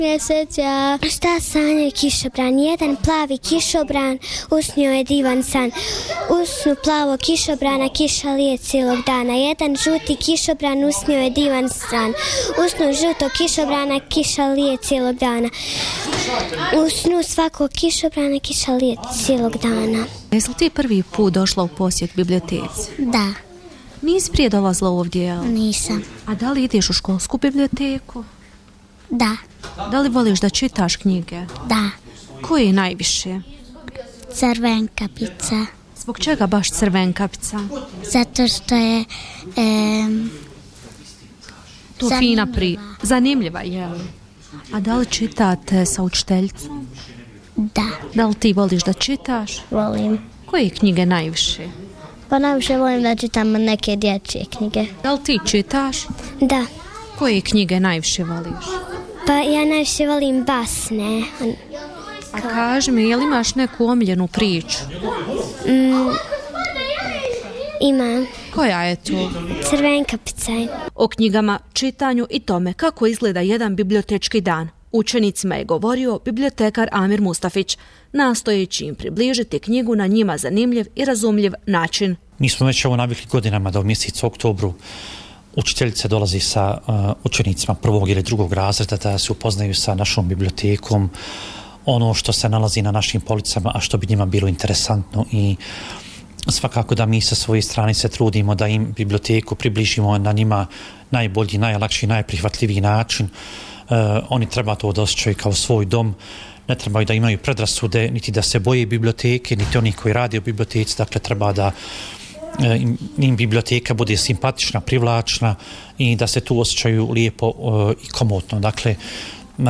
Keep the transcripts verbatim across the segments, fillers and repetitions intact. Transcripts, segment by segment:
Mjeseca. Šta sanjaju kišobran? Jedan plavi kišobran, usnio je divan san. Usnu plavo kišobrana, kiša lije cijelog dana. Jedan žuti kišobran, usnio je divan san. Usnu žuto kišobrana, kiša lije cijelog dana. Usnu svakog kišobrana, kiša lije cijelog dana. Jesi li ti prvi put došla u posjet biblioteci? Da. Nisi prije dolazila ovdje, jel? Nisam. A da li ideš u školsku biblioteku? Da. Da li voliš da čitaš knjige? Da. Koje najviše? Crvenkapica. Zbog čega baš Crvenkapica? Zato što je em, to zanimljiva. Fina pri... Zanimljiva, jel? A da li čitate sa učiteljicom? Da. Da li ti voliš da čitaš? Volim. Koje knjige najviše? Pa najviše volim da čitam neke dječje knjige. Da li ti čitaš? Da. Koje knjige najviše voliš? Pa ja najviše volim basne. A kaži mi, je li imaš neku omiljenu priču? Mm, imam. Koja je to? Crvenkapica. O knjigama, čitanju i tome kako izgleda jedan bibliotečki dan učenicima je govorio bibliotekar Amir Mustafić, nastojeći im približiti knjigu na njima zanimljiv i razumljiv način. Mi smo već ovo navikli godinama da u mjesecu oktobru učiteljica dolazi sa uh, učenicima prvog ili drugog razreda da se upoznaju sa našom bibliotekom, ono što se nalazi na našim policama, a što bi njima bilo interesantno, i svakako da mi sa svoje strane se trudimo da im biblioteku približimo na njima najbolji, najlakši, najprihvatljiviji način. Uh, oni treba to da osjećaju kao svoj dom, ne trebaju da imaju predrasude, niti da se boje biblioteke, niti oni koji rade u biblioteci, dakle treba da im, im biblioteka bude simpatična, privlačna i da se tu osjećaju lijepo uh, i komotno. Dakle, uh,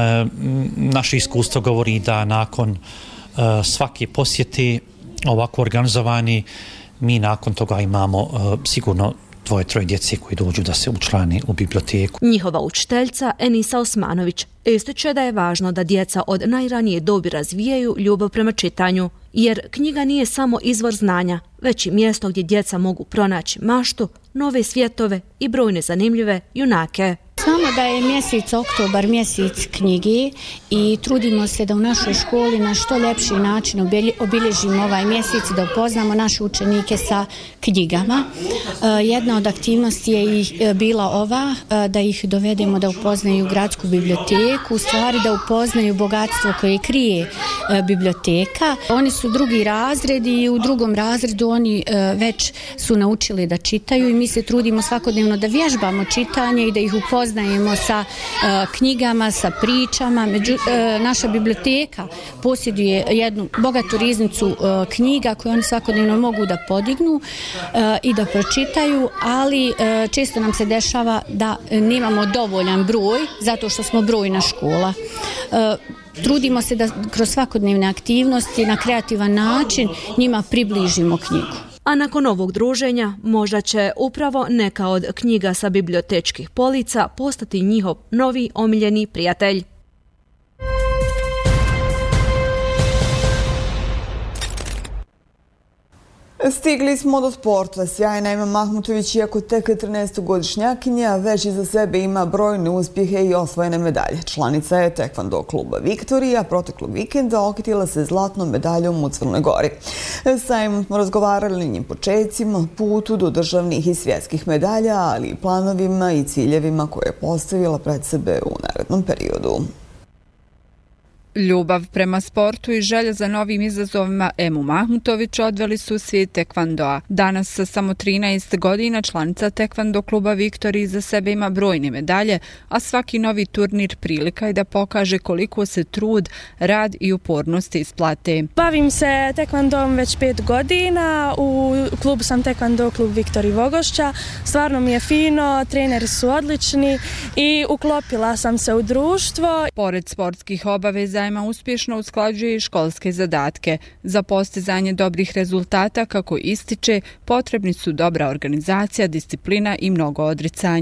naše iskustvo govori da nakon uh, svake posjete ovako organizovani, mi nakon toga imamo uh, sigurno dvoje, troje djece koji dođu da se učlane u biblioteku. Njihova učiteljica Enisa Osmanović ističe da je važno da djeca od najranije dobi razvijaju ljubav prema čitanju, jer knjiga nije samo izvor znanja, već i mjesto gdje djeca mogu pronaći maštu, nove svjetove i brojne zanimljive junake. Znamo da je mjesec oktobar mjesec knjige i trudimo se da u našoj školi na što ljepši način obilježimo ovaj mjesec, da upoznamo naše učenike sa knjigama. Jedna od aktivnosti je i bila ova, da ih dovedemo da upoznaju gradsku biblioteku, u stvari da upoznaju bogatstvo koje krije biblioteka. Oni su drugi razred i u drugom razredu oni već su naučili da čitaju i mi se trudimo svakodnevno da vježbamo čitanje i da ih upoznamo Poznajemo sa uh, knjigama, sa pričama. Među, uh, naša biblioteka posjeduje jednu bogatu riznicu uh, knjiga koje oni svakodnevno mogu da podignu uh, i da pročitaju, ali uh, često nam se dešava da nemamo dovoljan broj zato što smo brojna škola. Uh, trudimo se da kroz svakodnevne aktivnosti na kreativan način njima približimo knjigu. A nakon ovog druženja možda će upravo neka od knjiga sa bibliotečkih polica postati njihov novi omiljeni prijatelj. Stigli smo do sporta. Sjajna Ema Mahmutović, iako tek trinaestogodišnjakinja, već iza sebe ima brojne uspjehe i osvojene medalje. Članica je tekvando kluba Viktorija, proteklog vikenda okitila se zlatnom medaljom u Crnoj Gori. Sa Emom smo razgovarali o njim počecima, putu do državnih i svjetskih medalja, ali i planovima i ciljevima koje je postavila pred sebe u narednom periodu. Ljubav prema sportu i želja za novim izazovima Emu Mahmutović odveli su svijet tekvandoa. Danas sa samo trinaest godina članica tekvando kluba Viktorija za sebe ima brojne medalje, a svaki novi turnir prilika je da pokaže koliko se trud, rad i upornost isplate. Bavim se tekvandom već pet godina, u klubu sam tekvando klub Viktorija Vogošća. Stvarno mi je fino, treneri su odlični i uklopila sam se u društvo. Pored sportskih obaveza Ema uspješno usklađuje i školske zadatke. Za postizanje dobrih rezultata, kako ističe, potrebni su dobra organizacija, disciplina i mnogo odricanja.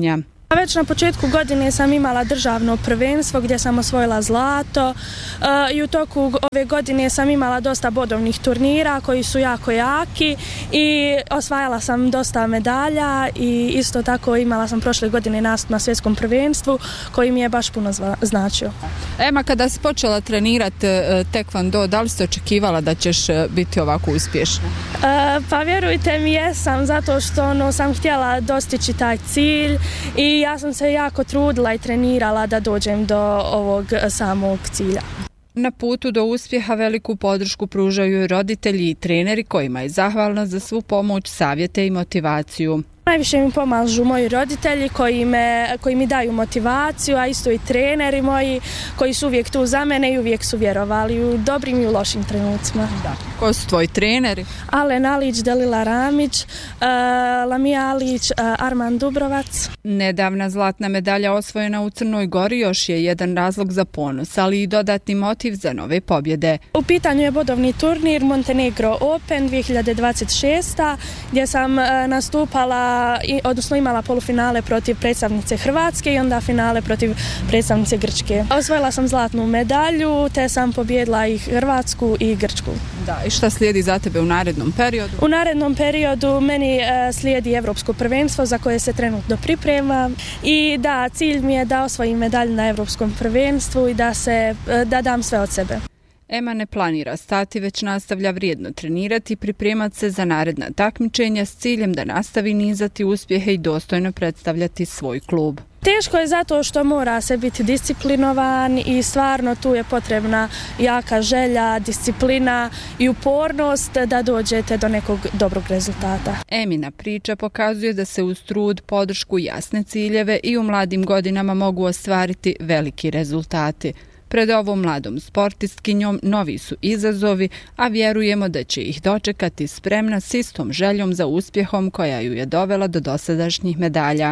Već na početku godine sam imala državno prvenstvo gdje sam osvojila zlato i u toku ove godine sam imala dosta bodovnih turnira koji su jako jaki i osvajala sam dosta medalja i isto tako imala sam prošle godine nastup na svjetskom prvenstvu koji mi je baš puno značio. Ema, kada si počela trenirati tekvando, da li si očekivala da ćeš biti ovako uspješna? E, pa vjerujte mi, jesam, zato što ono, sam htjela dostići taj cilj i ja sam se jako trudila i trenirala da dođem do ovog samog cilja. Na putu do uspjeha veliku podršku pružaju roditelji i treneri kojima je zahvalna za svu pomoć, savjete i motivaciju. Najviše mi pomažu moji roditelji koji, me, koji mi daju motivaciju, a isto i treneri moji koji su uvijek tu za mene i uvijek su vjerovali u dobrim i u lošim trenucima. Da. Ko su tvoji treneri? Alen Alić, Delila Ramić, uh, Lamija Alić, uh, Arman Dubrovac. Nedavna zlatna medalja osvojena u Crnoj Gori još je jedan razlog za ponos, ali i dodatni motiv za nove pobjede. U pitanju je bodovni turnir Montenegro Open dvije hiljade dvadeset šeste. gdje sam uh, nastupala I, odnosno imala polufinale protiv predstavnice Hrvatske i onda finale protiv predstavnice Grčke. Osvojila sam zlatnu medalju, te sam pobjedila i Hrvatsku i Grčku. Da, i šta slijedi za tebe u narednom periodu? U narednom periodu meni e, slijedi Evropsko prvenstvo za koje se trenutno pripremam i da, cilj mi je da osvojim medalju na Evropskom prvenstvu i da, se, da dam sve od sebe. Ema ne planira stati, već nastavlja vrijedno trenirati i pripremati se za naredna takmičenja s ciljem da nastavi nizati uspjehe i dostojno predstavljati svoj klub. Teško je zato što mora se biti disciplinovan i stvarno tu je potrebna jaka želja, disciplina i upornost da dođete do nekog dobrog rezultata. Emina priča pokazuje da se uz trud, podršku, jasne ciljeve i u mladim godinama mogu ostvariti veliki rezultati. Pred ovom mladom sportistkinjom novi su izazovi, a vjerujemo da će ih dočekati spremna s istom željom za uspjehom koja ju je dovela do dosadašnjih medalja.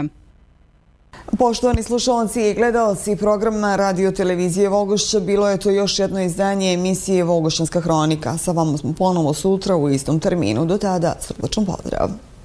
Poštovani slušalci i gledalci programa Radio Televizije Volgošća, bilo je to još jedno izdanje emisije Volgošćanska hronika. Sa vama smo ponovo sutra u istom terminu. Do tada, srdačan pozdrav.